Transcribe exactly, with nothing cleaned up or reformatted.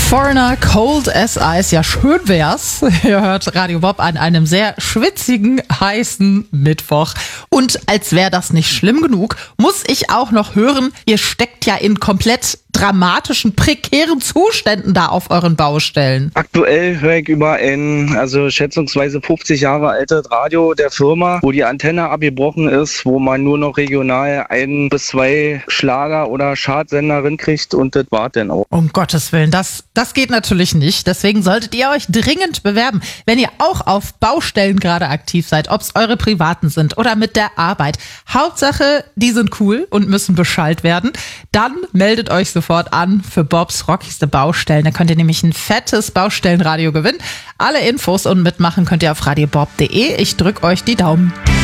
Foreigner, Cold as Ice, ja schön wär's. Ihr hört Radio Bob an einem sehr schwitzigen, heißen Mittwoch. Und als wäre das nicht schlimm genug, muss ich auch noch hören, ihr steckt ja in komplett dramatischen, prekären Zuständen da auf euren Baustellen. Aktuell höre ich über ein, also schätzungsweise fünfzig Jahre altes Radio der Firma, wo die Antenne abgebrochen ist, wo man nur noch regional ein bis zwei Schlager- oder Chartsender kriegt und das war dann auch. Um Gottes Willen, das, das geht natürlich nicht. Deswegen solltet ihr euch dringend bewerben, wenn ihr auch auf Baustellen gerade aktiv seid, ob es eure privaten sind oder mit der Arbeit. Hauptsache, die sind cool und müssen beschallt werden. Dann meldet euch sofort an für Bobs Rockieste Baustellen. Da könnt ihr nämlich ein fettes Baustellenradio gewinnen. Alle Infos und mitmachen könnt ihr auf radiobob punkt de. Ich drück euch die Daumen.